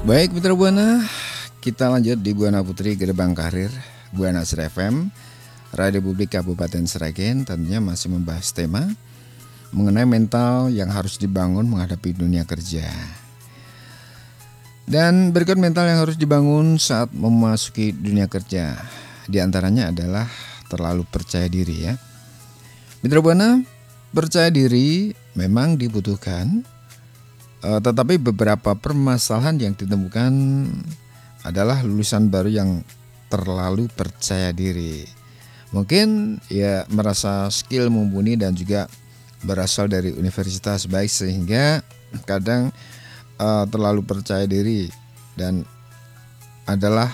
Baik Mitra Buana, kita lanjut di Buana Putri Gerbang Karir Buana Sera FM Radio Publik Kabupaten Sragen. Tentunya masih membahas tema mengenai mental yang harus dibangun menghadapi dunia kerja. Dan berikut mental yang harus dibangun saat memasuki dunia kerja. Di antaranya adalah terlalu percaya diri ya. Mitra Buana, percaya diri memang dibutuhkan, tetapi beberapa permasalahan yang ditemukan adalah lulusan baru yang terlalu percaya diri. Mungkin ya merasa skill mumpuni dan juga berasal dari universitas baik sehingga kadang terlalu percaya diri dan adalah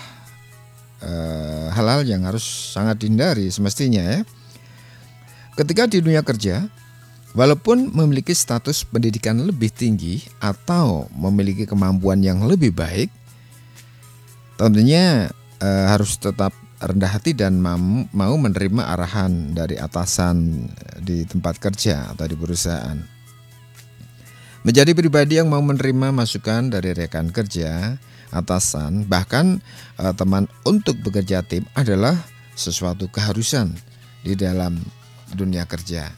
hal-hal yang harus sangat dihindari semestinya ya. Ketika di dunia kerja, walaupun memiliki status pendidikan lebih tinggi atau memiliki kemampuan yang lebih baik, tentunya harus tetap rendah hati dan mau menerima arahan dari atasan di tempat kerja atau di perusahaan. Menjadi pribadi yang mau menerima masukan dari rekan kerja, atasan, bahkan teman untuk bekerja tim adalah sesuatu keharusan di dalam dunia kerja.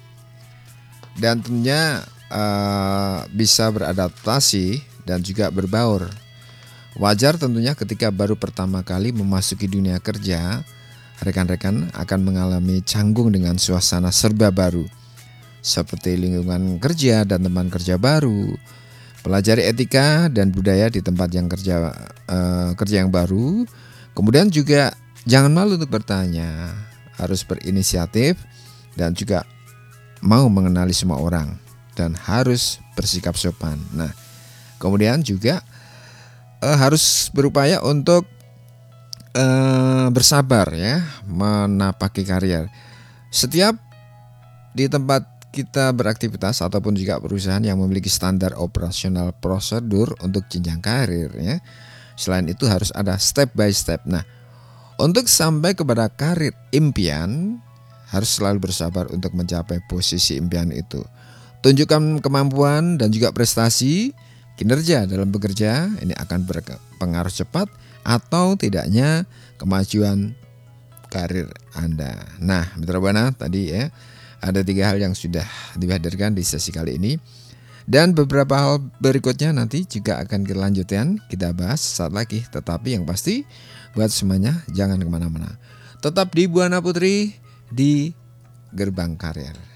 Dan tentunya bisa beradaptasi dan juga berbaur. Wajar tentunya ketika baru pertama kali memasuki dunia kerja, rekan-rekan akan mengalami canggung dengan suasana serba baru, seperti lingkungan kerja dan teman kerja baru. Pelajari etika dan budaya di tempat yang kerja yang baru. Kemudian juga jangan malu untuk bertanya, harus berinisiatif dan juga mau mengenali semua orang dan harus bersikap sopan. Nah, kemudian juga harus berupaya untuk bersabar ya, menapaki karir. Setiap di tempat kita beraktivitas ataupun juga perusahaan yang memiliki standar operasional prosedur untuk jenjang karir ya. Selain itu harus ada step by step. Nah, untuk sampai kepada karir impian harus selalu bersabar untuk mencapai posisi impian itu. Tunjukkan kemampuan dan juga prestasi kinerja dalam bekerja, ini akan berpengaruh cepat atau tidaknya kemajuan karir Anda. Nah, Mitra Buana tadi ya, ada 3 hal yang sudah dihadirkan di sesi kali ini. Dan beberapa hal berikutnya nanti juga akan kita lanjutkan, kita bahas saat lagi. Tetapi yang pasti buat semuanya jangan kemana-mana. Tetap di Buana Putri di Gerbang Karir.